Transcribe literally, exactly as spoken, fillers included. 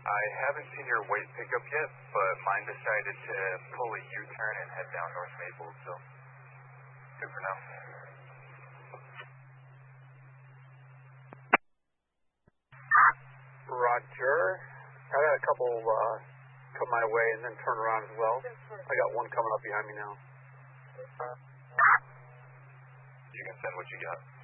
I haven't seen your weight pickup yet, but mine decided to pull a U-turn and head down North Maple, so good for now. Roger. I got a couple uh, come my way and then turn around as well. I got one coming up behind me now. You can send what you got.